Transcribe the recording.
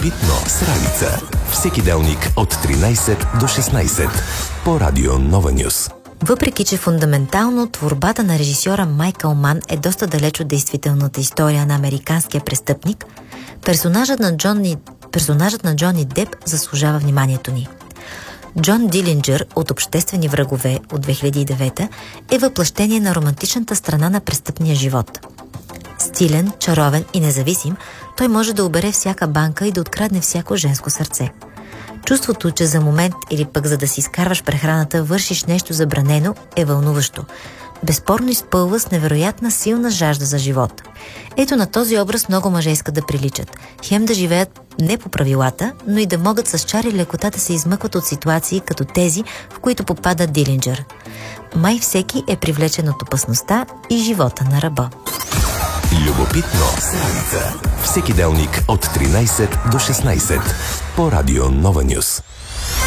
Любопитно с Ралица. Всеки делник от 13 до 16 по Радио Нова Нюс. Въпреки че фундаментално творбата на режисьора Майкъл Ман е доста далеч от действителната история на американския престъпник, персонажът на Джони Деп заслужава вниманието ни. Джон Дилинджър от Обществени врагове от 2009 е въплъщение на романтичната страна на престъпния живот. Стилен, чаровен и независим, той може да обере всяка банка и да открадне всяко женско сърце. Чувството, че за момент или пък за да си изкарваш прехраната вършиш нещо забранено, е вълнуващо. Безспорно изпълва с невероятна силна жажда за живот. Ето на този образ много мъже искат да приличат. Хем да живеят не по правилата, но и да могат с чар и лекота да се измъкват от ситуации като тези, в които попада Дилинджър. Май всеки е привлечен от опасността и живота на ръба. Любопитно с Ралица. Всеки делник от 13 до 16 по Радио Нова Нюс.